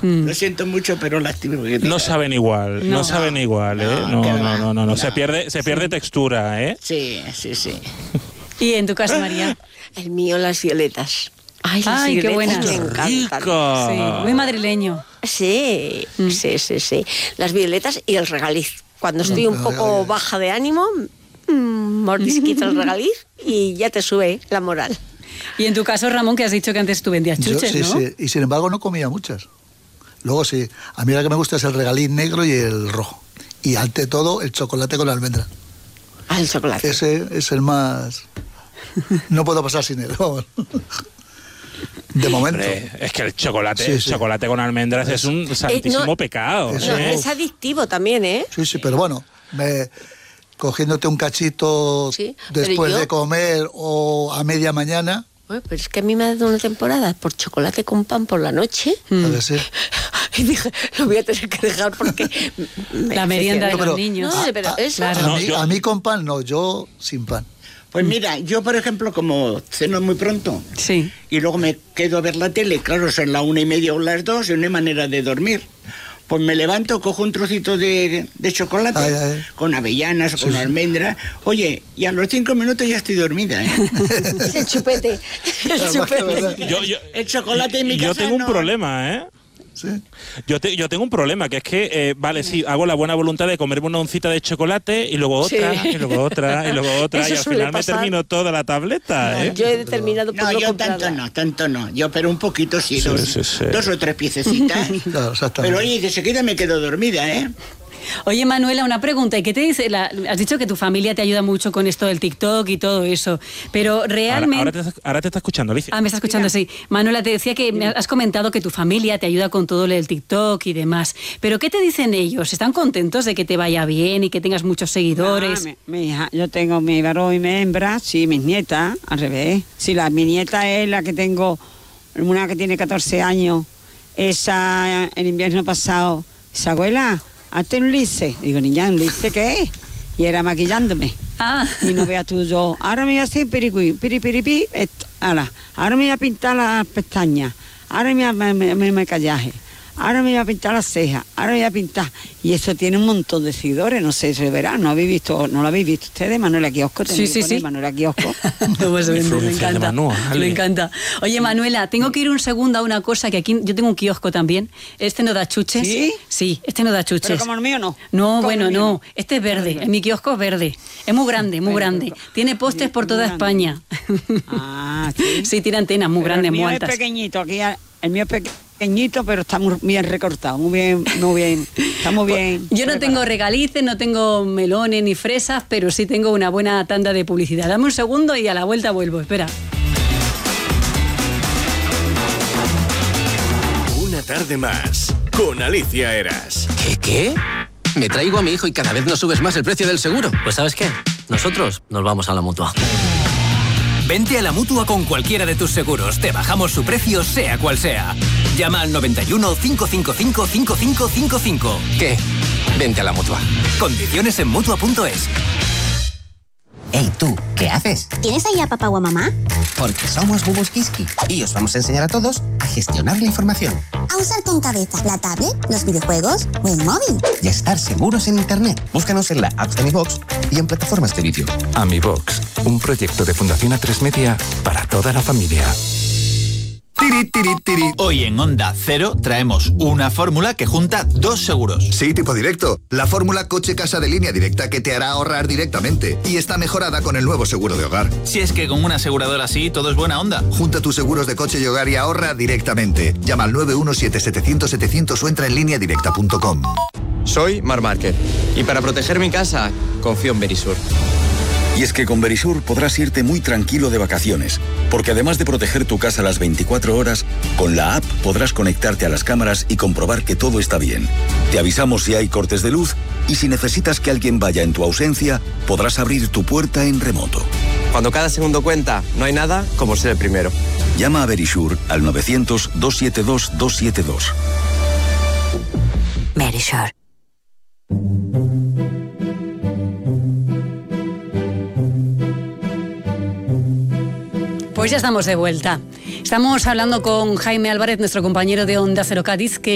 Lo siento mucho, pero lástima. No saben igual, no saben igual, ¿eh? No. Se pierde textura, ¿eh? Sí. ¿Y en tu caso, María? El mío, las violetas. Ay, qué buena. Me encantan. Sí, muy madrileño. Sí. Las violetas y el regaliz. Cuando estoy un poco baja de ánimo, mordisquito el regaliz y ya te sube la moral. Y en tu caso, Ramón, que has dicho que antes tú vendías chuches, ¿no? Sí, y sin embargo no comía muchas. Luego sí, a mí la que me gusta es el regaliz negro y el rojo. Y ante todo, el chocolate con almendra. El chocolate. Ese es el más... No puedo pasar sin él, vamos. De momento. Hombre, es que el chocolate con almendras es un santísimo pecado. Es adictivo también, ¿eh? Sí, pero bueno, cogiéndote un cachito después de comer o a media mañana. Pero es que a mí me ha dado una temporada por chocolate con pan por la noche. Y dije, lo voy a tener que dejar porque... la merienda de los niños. A mí con pan no, yo sin pan. Pues mira, yo por ejemplo, como ceno muy pronto y luego me quedo a ver la tele, claro, son las 1:30 o las 2 y no hay manera de dormir. Pues me levanto, cojo un trocito de chocolate con avellanas o con almendras. Oye, y a los 5 minutos ya estoy dormida, ¿eh? El chupete. El chocolate en mi casa. Yo tengo un problema, ¿eh? ¿Sí? Yo tengo un problema, que es que, hago la buena voluntad de comerme una oncita de chocolate y luego otra, y luego otra, y luego otra, y al final me termino toda la tableta, ¿eh? Yo he determinado por no comprarla. Tanto no. Yo, pero un poquito sí, dos o tres piececitas. Claro, exactamente. Pero oye, de seguida me quedo dormida, ¿eh? Oye, Manuela, una pregunta. ¿Y qué te dice? Has dicho que tu familia te ayuda mucho con esto del TikTok y todo eso, pero realmente... Ahora te está escuchando, Alicia. Me está escuchando, sí. Manuela, te decía que me has comentado que tu familia te ayuda con todo el TikTok y demás, pero ¿qué te dicen ellos? ¿Están contentos de que te vaya bien y que tengas muchos seguidores? Mi hija, yo tengo mi varón y mi hembra, sí, mis nietas, al revés. Sí, mi nieta es la que tengo, una que tiene 14 años, esa, el invierno pasado, esa abuela... hazte un lice. Digo, niña, ¿un lice qué es? Y era maquillándome. Y no veas tú, ahora me voy a hacer piripiripi, ahora me voy a pintar las pestañas, ahora me voy a maquillaje, ahora me voy a pintar las cejas, ahora me voy a pintar... Y eso tiene un montón de seguidores, no sé, se verá, ¿no lo habéis visto ustedes? Manuela Kiosco, sí. Manuela Kiosco. Me encanta. Oye, Manuela, tengo que ir un segundo a una cosa, que aquí yo tengo un kiosco también. Este no da chuches. ¿Sí? Sí, este no da chuches. Pero como el mío no. No, bueno, no. Este es verde, en mi kiosco es verde. Es muy grande, muy grande. Tiene postes por toda España. ¿Sí? Sí, tiene antenas muy grandes, muy altas. El mío es pequeñito, aquí el mío es pequeñito, pero está muy bien recortado, muy bien, está muy bien. Yo no tengo regalices, no tengo melones ni fresas, pero sí tengo una buena tanda de publicidad. Dame un segundo y a la vuelta vuelvo, espera. Una tarde más, con Alicia Eras. ¿Qué? Me traigo a mi hijo y cada vez nos subes más el precio del seguro. Pues ¿sabes qué? Nosotros nos vamos a la Mutua. Vente a la Mutua con cualquiera de tus seguros. Te bajamos su precio, sea cual sea. Llama al 91 555 5555. ¿Qué? Vente a la Mutua. Condiciones en Mutua.es. Hey, tú, ¿qué haces? ¿Tienes ahí a papá o a mamá? Porque somos Bubus Kiski y os vamos a enseñar a todos a gestionar la información. A usar con cabeza la tablet, los videojuegos o el móvil. Y a estar seguros en Internet. Búscanos en la app de AmiBox y en plataformas de vídeo. AmiBox, un proyecto de Fundación A3 Media para toda la familia. Hoy en Onda Cero traemos una fórmula que junta dos seguros. Sí, tipo directo. La fórmula coche-casa de línea directa que te hará ahorrar directamente. Y está mejorada con el nuevo seguro de hogar. Si es que con una aseguradora así todo es buena onda. Junta tus seguros de coche y hogar y ahorra directamente. Llama al 917-700-700 o entra en lineadirecta.com. Soy Marc Márquez y para proteger mi casa confío en Verisur. Y es que con Verisur podrás irte muy tranquilo de vacaciones, porque además de proteger tu casa las 24 horas, con la app podrás conectarte a las cámaras y comprobar que todo está bien. Te avisamos si hay cortes de luz y si necesitas que alguien vaya en tu ausencia, podrás abrir tu puerta en remoto. Cuando cada segundo cuenta, no hay nada como ser el primero. Llama a Verisur al 900-272-272. Verisur. Pues ya estamos de vuelta. Estamos hablando con Jaime Álvarez, nuestro compañero de Onda Cero Cádiz, que